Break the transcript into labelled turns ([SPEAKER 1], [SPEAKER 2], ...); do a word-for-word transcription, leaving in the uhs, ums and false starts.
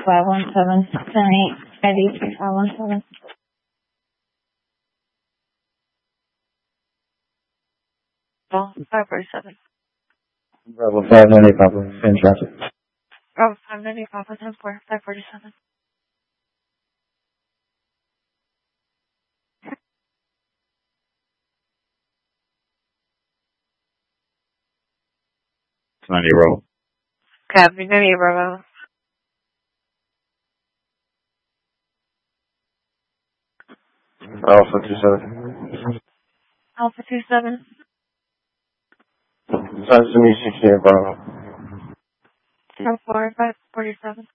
[SPEAKER 1] five one seven, ten eight, five eight three five one seven. Oh, five forty-seven.
[SPEAKER 2] Bravo five ninety Papa, in traffic.
[SPEAKER 1] Bravo five ninety Papa, ten four, five forty-seven.
[SPEAKER 2] ninety roll.
[SPEAKER 1] Copy, ninety Bravo.
[SPEAKER 2] Alpha two seven.
[SPEAKER 1] Alpha two seven.
[SPEAKER 2] Nice to meet you, Bravo.
[SPEAKER 1] ten four, five forty-seven.